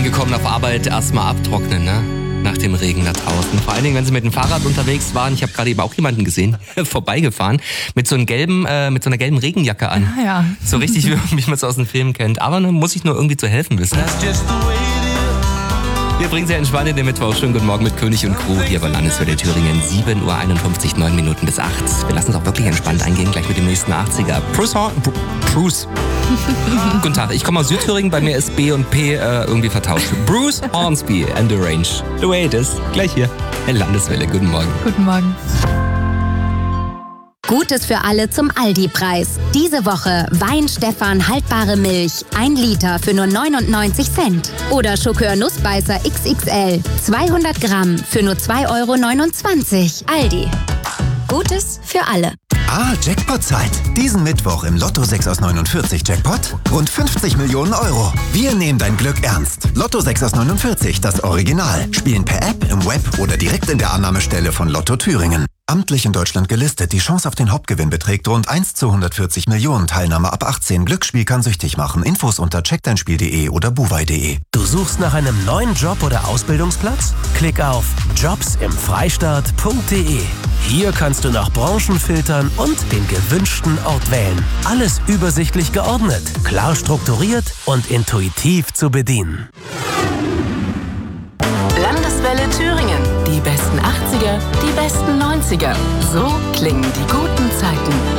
angekommen, auf Arbeit erstmal abtrocknen, ne? Nach dem Regen da draußen. Vor allen Dingen, wenn Sie mit dem Fahrrad unterwegs waren. Ich habe gerade eben auch jemanden gesehen, vorbeigefahren, mit so einer gelben Regenjacke an. Ah, ja. So richtig, wie man es aus den Filmen kennt. Aber ne, muss ich nur irgendwie zu helfen wissen. Wir bringen Sie entspannt in den Mittwoch. Schönen guten Morgen mit König und Crew hier bei Landeswelle Thüringen. 7:51 Uhr, 9 Minuten bis 8. Wir lassen es auch wirklich entspannt eingehen, gleich mit dem nächsten 80er. Bruce. Guten Tag, ich komme aus Südthüringen, bei mir ist B und P irgendwie vertauscht. Bruce Hornsby and the Range. The way it is. Gleich hier. Landeswelle, guten Morgen. Guten Morgen. Gutes für alle zum Aldi-Preis. Diese Woche Wein-Stefan haltbare Milch, 1 Liter für nur 99 Cent. Oder Schokör Nussbeißer XXL, 200 Gramm für nur 2,29 €. Aldi. Gutes für alle. Jackpot-Zeit. Diesen Mittwoch im Lotto 6 aus 49 Jackpot. Rund 50 Millionen Euro. Wir nehmen dein Glück ernst. Lotto 6 aus 49, das Original. Spielen per App, im Web oder direkt in der Annahmestelle von Lotto Thüringen. Amtlich in Deutschland gelistet. Die Chance auf den Hauptgewinn beträgt rund 1 zu 140 Millionen. Teilnahme ab 18. Glücksspiel kann süchtig machen. Infos unter checkdeinspiel.de oder buwei.de. Du suchst nach einem neuen Job oder Ausbildungsplatz? Klick auf jobsimfreistaat.de. Hier kannst du nach Branchen filtern und den gewünschten Ort wählen. Alles übersichtlich geordnet, klar strukturiert und intuitiv zu bedienen. Landeswelle Thüringen. Die besten 80er, die besten 90er. So klingen die guten Zeiten.